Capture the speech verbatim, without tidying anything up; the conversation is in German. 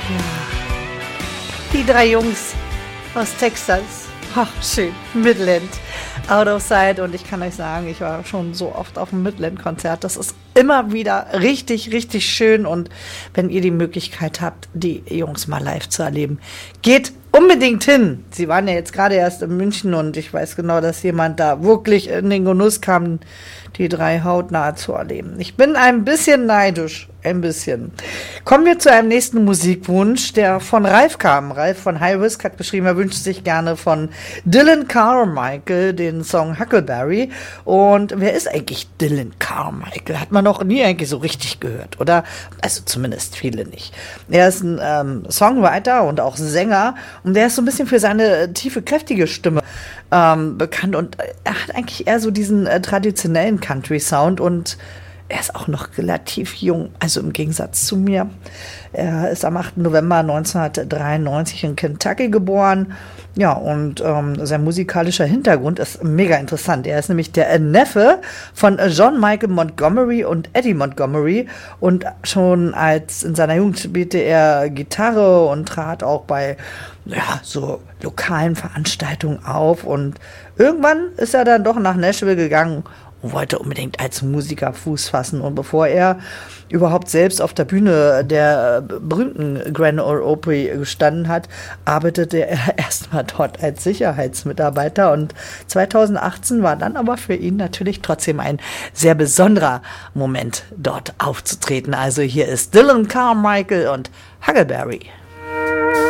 Die drei Jungs aus Texas. Ach, schön. Midland. Out of Sight. Und ich kann euch sagen, ich war schon so oft auf dem Midland-Konzert. Das ist immer wieder richtig, richtig schön. Und wenn ihr die Möglichkeit habt, die Jungs mal live zu erleben, geht unbedingt hin. Sie waren ja jetzt gerade erst in München und ich weiß genau, dass jemand da wirklich in den Genuss kam, die drei hautnah zu erleben. Ich bin ein bisschen neidisch, ein bisschen. Kommen wir zu einem nächsten Musikwunsch, der von Ralf kam. Ralf von High Risk hat geschrieben, er wünscht sich gerne von Dylan Carmichael den Song Huckleberry. Und wer ist eigentlich Dylan Carmichael? Hat man noch nie eigentlich so richtig gehört, oder? Also zumindest viele nicht. Er ist ein ähm, Songwriter und auch Sänger und der ist so ein bisschen für seine tiefe, kräftige Stimme ähm, bekannt und er hat eigentlich eher so diesen äh, traditionellen Country-Sound und er ist auch noch relativ jung, also im Gegensatz zu mir. Er ist am achten November neunzehnhundertdreiundneunzig in Kentucky geboren. Ja, und ähm, sein musikalischer Hintergrund ist mega interessant. Er ist nämlich der Neffe von John Michael Montgomery und Eddie Montgomery. Und schon als in seiner Jugend spielte er Gitarre und trat auch bei ja, so lokalen Veranstaltungen auf. Und irgendwann ist er dann doch nach Nashville gegangen und wollte unbedingt als Musiker Fuß fassen. Und bevor er überhaupt selbst auf der Bühne der berühmten Grand Ole Opry gestanden hat, arbeitete er erstmal dort als Sicherheitsmitarbeiter. Und zweitausendachtzehn war dann aber für ihn natürlich trotzdem ein sehr besonderer Moment, dort aufzutreten. Also hier ist Dylan Carmichael und Huckleberry.